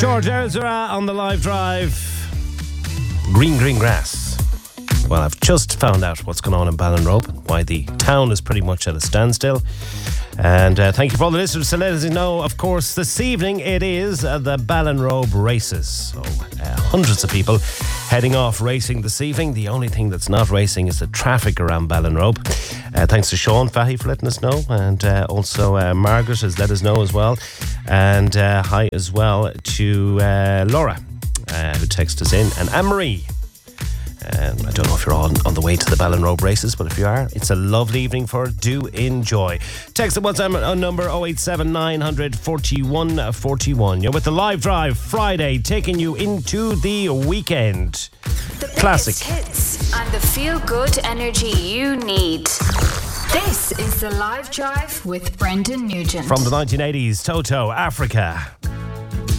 George Ezra on the live drive. Green grass. Well, I've just found out what's going on in Ballinrobe and why the town is pretty much at a standstill. And thank you for all the listeners to let us know. Of course, this evening it is the Ballinrobe races. So hundreds of people heading off racing this evening. The only thing that's not racing is the traffic around Ballinrobe. Thanks to Sean Fahy for letting us know. And also Margaret has let us know as well. And hi as well to Laura, who texted us in. And Anne-Marie. I don't know if you're on the way to the Ballinrobe races, but if you are, it's a lovely evening for it. Do enjoy. Text the WhatsApp number 087 900 41 41. You're with the live drive Friday, taking you into the weekend. The Classic hits and the feel-good energy you need. This is the live drive with Brendan Nugent. From the 1980s, Toto, Africa.